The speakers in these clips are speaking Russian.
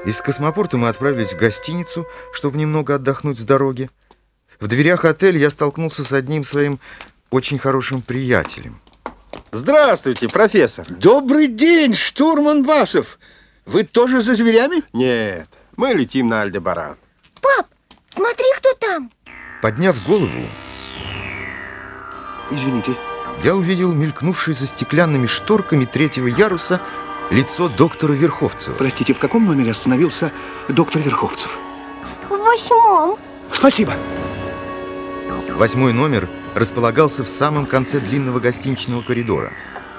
Из космопорта мы отправились в гостиницу, чтобы немного отдохнуть с дороги. В дверях отеля я столкнулся с одним своим очень хорошим приятелем. Здравствуйте, профессор. Добрый день, штурман Басов. Вы тоже за зверями? Нет, мы летим на Альдебаран. Пап, смотри, кто там. Подняв голову, Извините. я увидел мелькнувшее за стеклянными шторками третьего яруса лицо доктора Верховцева. Простите, в каком номере остановился доктор Верховцев? В 8-м. Спасибо. 8-й номер располагался в самом конце длинного гостиничного коридора.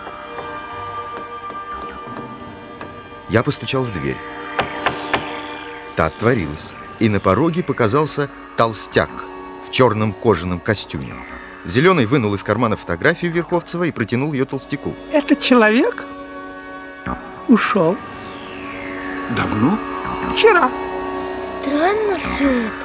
Я постучал в дверь. Та отворилась, и на пороге показался толстяк в черном кожаном костюме. Зеленый вынул из кармана фотографию Верховцева и протянул ее толстяку. Этот человек ушел Давно? вчера. Странно все это.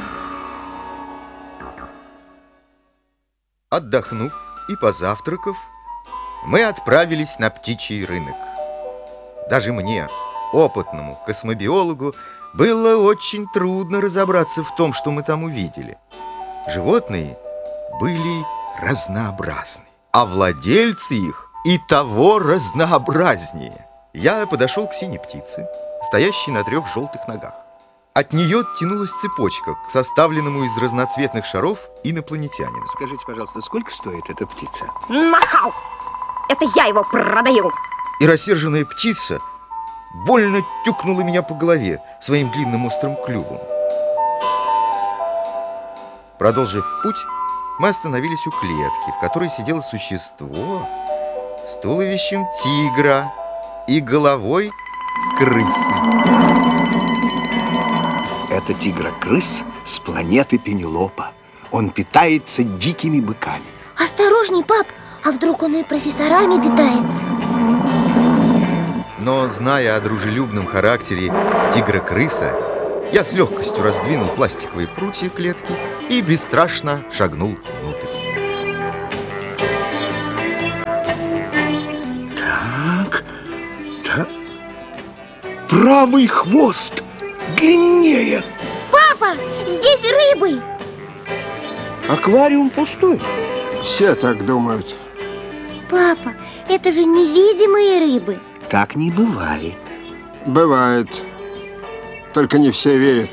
Отдохнув и позавтракав, мы отправились на птичий рынок. Даже мне, опытному космобиологу, было очень трудно разобраться в том, что мы там увидели. Животные были разнообразны, а владельцы их и того разнообразнее. Я подошел к синей птице, стоящей на 3 желтых ногах. От нее тянулась цепочка к составленному из разноцветных шаров инопланетянину. Скажите, пожалуйста, сколько стоит эта птица? Нахал! Это я его продаю. И рассерженная птица больно тюкнула меня по голове своим длинным острым клювом. Продолжив путь, мы остановились у клетки, в которой сидело существо с туловищем тигра и головой крысы. Это тигр-крыс с планеты Пенелопа. Он питается дикими быками. Осторожней, пап, а вдруг он и профессорами питается? Но, зная о дружелюбном характере тигра-крыса, я с легкостью раздвинул пластиковые прутья клетки и бесстрашно шагнул внутрь. Так. Правый хвост длиннее. Папа, здесь рыбы. Аквариум пустой. Все так думают. Папа, это же невидимые рыбы. Так не бывает. Бывает. Только не все верят.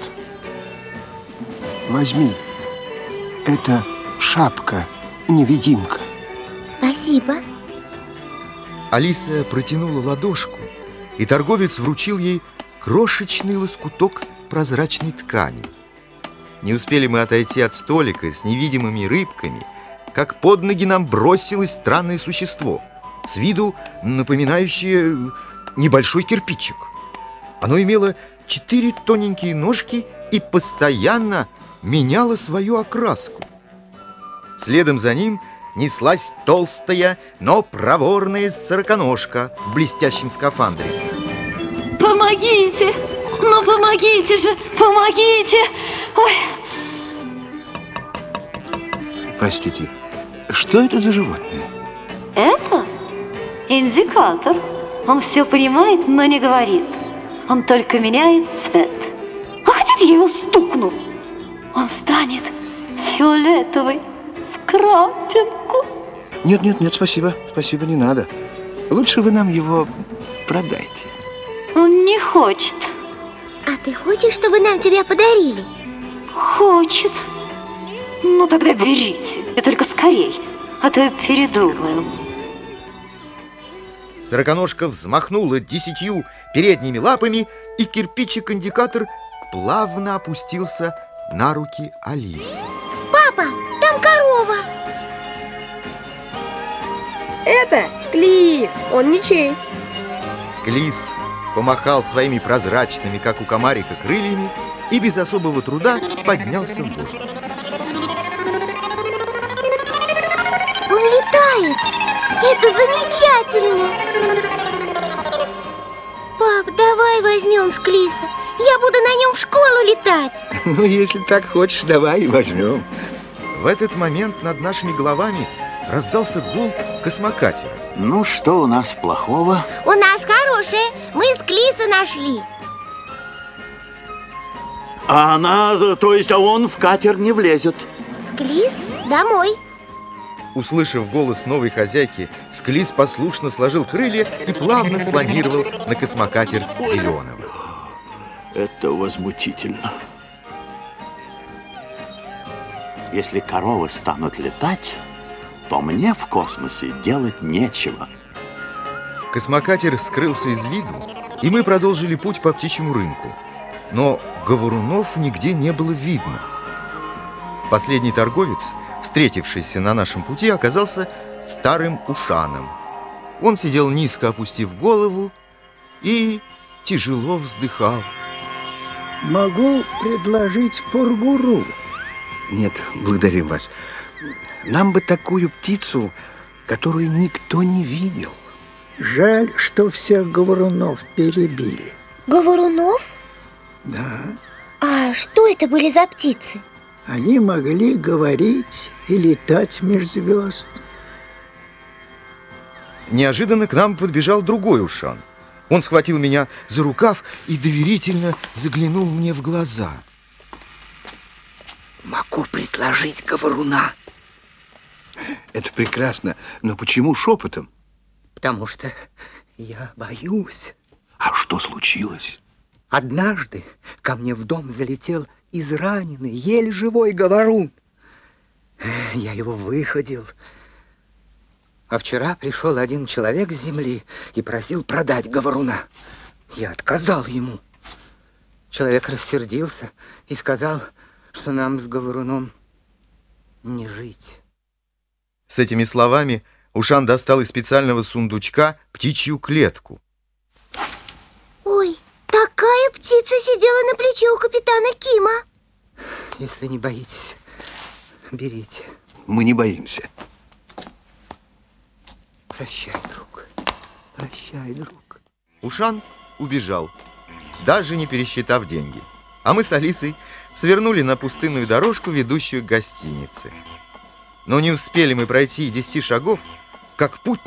Возьми. Это шапка-невидимка. Спасибо. Алиса протянула ладошку, и торговец вручил ей крошечный лоскуток прозрачной ткани. Не успели мы отойти от столика с невидимыми рыбками, как под ноги нам бросилось странное существо, с виду напоминающее небольшой кирпичик. Оно имело 4 тоненькие ножки и постоянно меняло свою окраску. Следом за ним неслась толстая, но проворная сороконожка в блестящем скафандре. Помогите! Ну помогите же! Помогите! Ой! Простите, что это за животное? Это индикатор. Он все понимает, но не говорит. Он только меняет цвет. А хотите, я его стукну? Он станет фиолетовый в крапинку. Нет, спасибо. Спасибо, не надо. Лучше вы нам его продайте. Он не хочет. А ты хочешь, чтобы нам тебя подарили? Хочет. Ну тогда берите. И только скорей, а то я передумаю. Сороконожка взмахнула 10 передними лапами, и кирпичик-индикатор плавно опустился на руки Алисе. Папа, там корова. Это Склиз, он ничей. Склиз помахал своими прозрачными, как у комарика, крыльями и без особого труда поднялся в воздух. Он летает. Это замечательно. Пап, давай возьмем Склиза. Я буду на нем в школу летать. Ну, если так хочешь, давай возьмем. В этот момент над нашими головами раздался гул космокатера. Ну, что у нас плохого? У нас хорошее. Мы Склиза нашли. А он в катер не влезет. Склиз, домой. Услышав голос новой хозяйки, Склиз послушно сложил крылья и плавно спланировал на космокатер Зеленого. Это возмутительно. Если коровы станут летать, то мне в космосе делать нечего. Космокатер скрылся из виду, и мы продолжили путь по птичьему рынку. Но говорунов нигде не было видно. Последний торговец, встретившийся на нашем пути, оказался старым Ушаном. Он сидел низко, опустив голову, и тяжело вздыхал. Могу предложить пургуру. Нет, благодарим вас. Нам бы такую птицу, которую никто не видел. Жаль, что всех говорунов перебили. Говорунов? Да. А что это были за птицы? Они могли говорить и летать меж звезд. Неожиданно к нам подбежал другой Ушан. Он схватил меня за рукав и доверительно заглянул мне в глаза. Могу предложить говоруна. Это прекрасно, но почему шепотом? Потому что я боюсь. А что случилось? Однажды ко мне в дом залетел израненный, еле живой говорун. Я его выходил. А вчера пришел один человек с земли и просил продать говоруна. Я отказал ему. Человек рассердился и сказал, что нам с говоруном не жить. С этими словами Ушан достал из специального сундучка птичью клетку. Ой, такая птица сидела на плече у капитана Кима. Если не боитесь, берите. Мы не боимся. Прощай, друг. Прощай, друг. Ушан убежал, даже не пересчитав деньги. А мы с Алисой свернули на пустынную дорожку, ведущую к гостинице. Но не успели мы пройти и 10 шагов, как путь